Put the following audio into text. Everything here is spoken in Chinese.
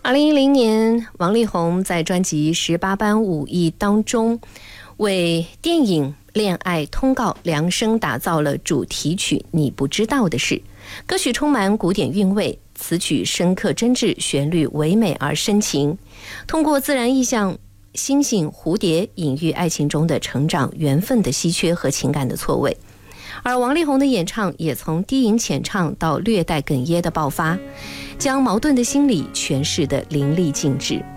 2010年，王力宏在专辑《18般武艺》当中，为电影《恋爱通告》量身打造了主题曲《你不知道的事》。歌曲充满古典韵味，词曲深刻真挚，旋律唯美而深情。通过自然意象、星星、蝴蝶，隐喻爱情中的成长、缘分的稀缺和情感的错位。而王力宏的演唱也从低吟浅唱到略带哽咽的爆发，将矛盾的心理诠释得淋漓尽致。